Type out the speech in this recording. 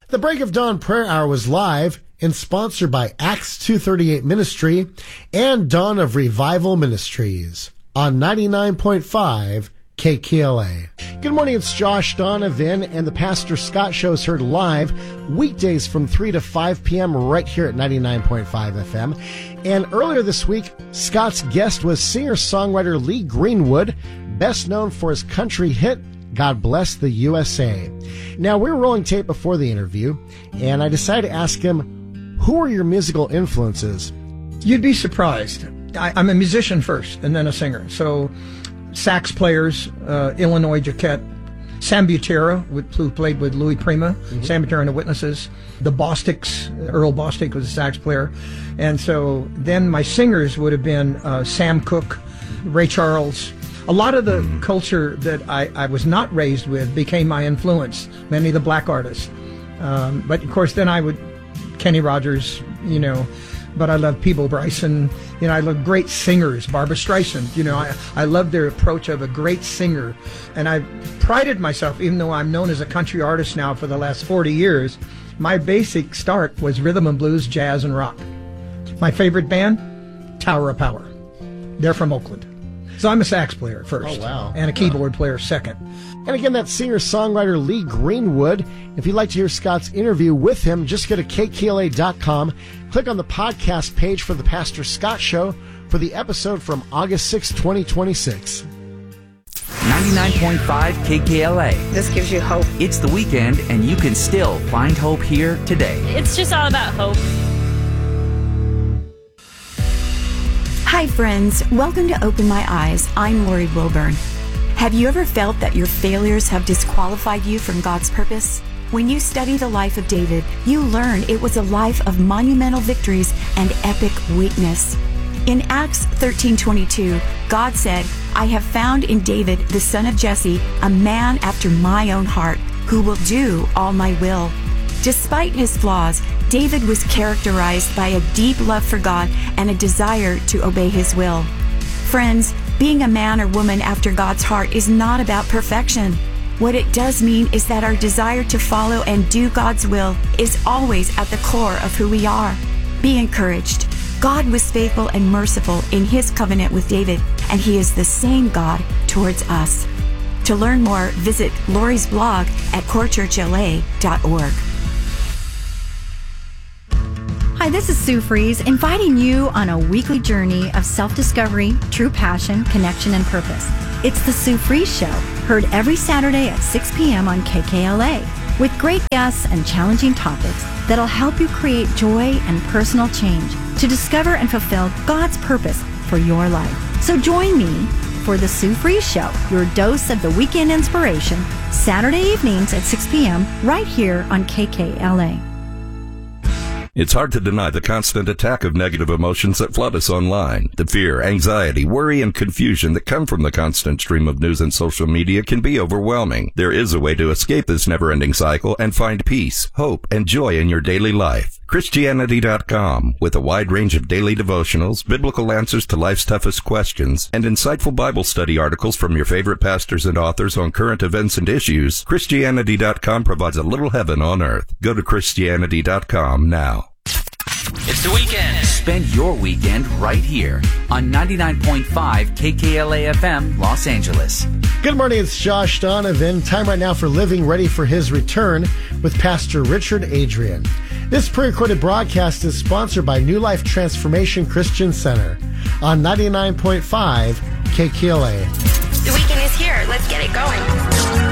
The Break of Dawn Prayer Hour was live and sponsored by Acts 238 Ministry and Dawn of Revival Ministries on 99.5 KKLA. Good morning, it's Josh Donovan, and the Pastor Scott Show is heard live weekdays from 3 to 5 p.m. right here at 99.5 FM. And earlier this week, Scott's guest was singer-songwriter Lee Greenwood, best known for his country hit, God Bless the USA. Now, we were rolling tape before the interview, and I decided to ask him, who are your musical influences? You'd be surprised. I'm a musician first, and then a singer. So, sax players, Illinois Jacquet, Sam Butera, who played with Louis Prima, Sam Butera and the Witnesses, the Bostics, Earl Bostic was a sax player. And so then my singers would have been Sam Cooke, Ray Charles. A lot of the culture that I was not raised with became my influence, many of the black artists. But of course then Kenny Rogers, but I love Peabo Bryson. I love great singers, Barbra Streisand. I love their approach of a great singer. And I prided myself, even though I'm known as a country artist now for the last 40 years, my basic start was rhythm and blues, jazz, and rock. My favorite band, Tower of Power. They're from Oakland. So I'm a sax player first. Oh, wow. And a keyboard player second. And again, that's singer-songwriter Lee Greenwood. If you'd like to hear Scott's interview with him, just go to kkla.com, click on the podcast page for the Pastor Scott Show for the episode from August 6, 2026. 99.5 KKLA. This gives you hope. It's the weekend, and you can still find hope here today. It's just all about hope. Hi, friends. Welcome to Open My Eyes. I'm Lori Wilburn. Have you ever felt that your failures have disqualified you from God's purpose? When you study the life of David, you learn it was a life of monumental victories and epic weakness. In Acts 13:22, God said, I have found in David, the son of Jesse, a man after my own heart, who will do all my will. Despite his flaws, David was characterized by a deep love for God and a desire to obey his will. Friends, being a man or woman after God's heart is not about perfection. What it does mean is that our desire to follow and do God's will is always at the core of who we are. Be encouraged. God was faithful and merciful in his covenant with David, and he is the same God towards us. To learn more, visit Lori's blog at corechurchla.org. Hi, this is Sue Fries, inviting you on a weekly journey of self-discovery, true passion, connection, and purpose. It's the Sue Fries Show, heard every Saturday at 6 p.m. on KKLA, with great guests and challenging topics that'll help you create joy and personal change to discover and fulfill God's purpose for your life. So join me for the Sue Fries Show, your dose of the weekend inspiration, Saturday evenings at 6 p.m. right here on KKLA. It's hard to deny the constant attack of negative emotions that flood us online. The fear, anxiety, worry, and confusion that come from the constant stream of news and social media can be overwhelming. There is a way to escape this never-ending cycle and find peace, hope, and joy in your daily life. Christianity.com, with a wide range of daily devotionals, biblical answers to life's toughest questions, and insightful Bible study articles from your favorite pastors and authors on current events and issues, Christianity.com provides a little heaven on earth. Go to Christianity.com now. It's the weekend. Spend your weekend right here on 99.5 KKLA FM, Los Angeles. Good morning, it's Josh Donovan. Time right now for Living Ready for His Return with Pastor Richard Adrian. This pre-recorded broadcast is sponsored by New Life Transformation Christian Center on 99.5 KKLA. The weekend is here. Let's get it going.